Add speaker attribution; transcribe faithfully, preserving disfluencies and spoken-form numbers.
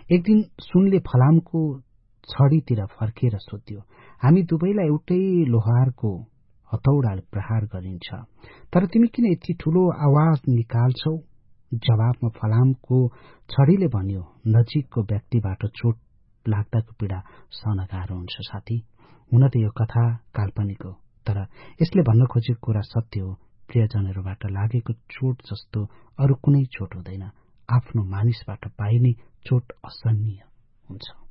Speaker 1: एक दिन सुनले फलामको छडीतिर फर्किएर सोध्यो, हामी दुवैलाई एउटै लोहारको हतौडाले प्रहार गरिन्छ, तर तिमी किन यति ठूलो आवाज निकाल्छौ? जवाबमा फलामको छडीले भन्यो, नजिकको व्यक्तिबाट चोट लाग्दाको पीडा सहन गाह्रो हुन्छ साथी। हुन त यो कथा काल्पनिक हो, तर यसले भन्न खोजेको कुरा सत्य हो। प्रियजनहरूबाट लागेको चोट जस्तो अरू कुनै चोट हुँदैन। आफ्नो मानिसबाट पाइने चोट असहनीय हुन्छ।